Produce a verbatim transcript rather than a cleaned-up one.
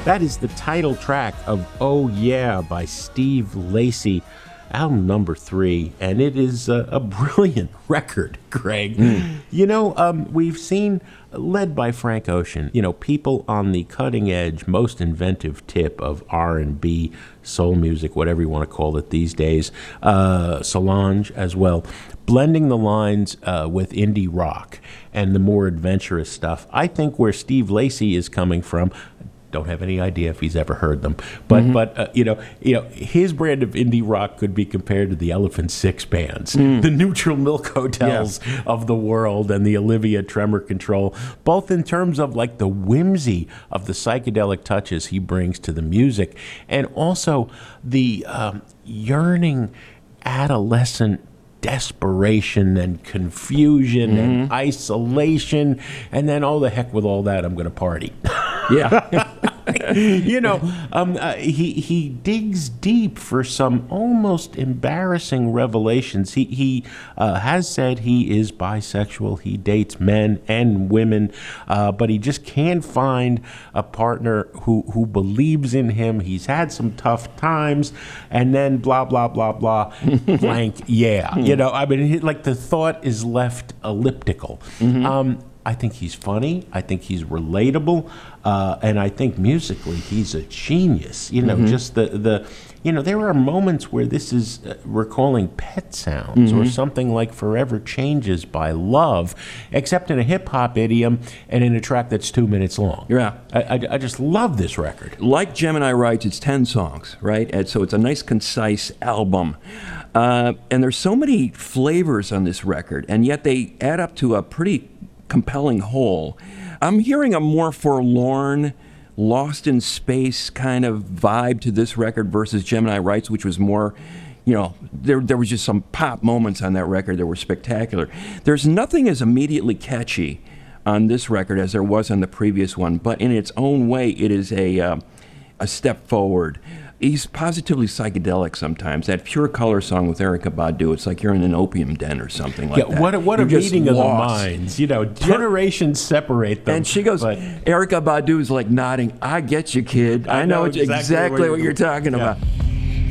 That is the title track of Oh Yeah by Steve Lacy, album number three, and it is a, a brilliant record, Greg. Mm. You know, um, we've seen, led by Frank Ocean, you know, people on the cutting edge, most inventive tip of R and B, soul music, whatever you want to call it these days, uh, Solange as well, blending the lines uh, with indie rock and the more adventurous stuff. I think where Steve Lacy is coming from, don't have any idea if he's ever heard them, but mm-hmm. but uh, you know, you know, his brand of indie rock could be compared to the Elephant Six bands, mm. the Neutral Milk Hotels yeah. of the world, and the Olivia Tremor Control, both in terms of like the whimsy of the psychedelic touches he brings to the music, and also the um, yearning adolescent desperation and confusion mm-hmm. and isolation, and then, oh, the heck with all that, I'm going to party. Yeah. you know, um, uh, he he digs deep for some almost embarrassing revelations. He he uh, has said he is bisexual. He dates men and women, uh, but he just can't find a partner who who believes in him. He's had some tough times, and then blah blah blah blah blank. Yeah, you know, I mean, he, like the thought is left elliptical. Mm-hmm. Um, I think he's funny. I think he's relatable, uh, and I think musically he's a genius. You know, mm-hmm. just the the, you know, there are moments where this is uh, recalling Pet Sounds mm-hmm. or something like "Forever Changes" by Love, except in a hip hop idiom and in a track that's two minutes long. Yeah, I, I, I just love this record. Like Gemini writes, it's ten songs, right? And so it's a nice, concise album. Uh, and there's so many flavors on this record, and yet they add up to a pretty compelling whole. I'm hearing a more forlorn, lost in space kind of vibe to this record versus Gemini Writes, which was more, you know, there there was just some pop moments on that record that were spectacular. There's nothing as immediately catchy on this record as there was on the previous one, but in its own way, it is a uh, a step forward. He's positively psychedelic sometimes. That Pure Color song with Erykah Badu, it's like you're in an opium den or something like yeah, that. What a, what a meeting of the lost. minds. You know, generations separate them. And she goes, but Erykah Badu is like nodding, I get you, kid. I, I know, know exactly, exactly exactly what what you're you're talking yeah. about.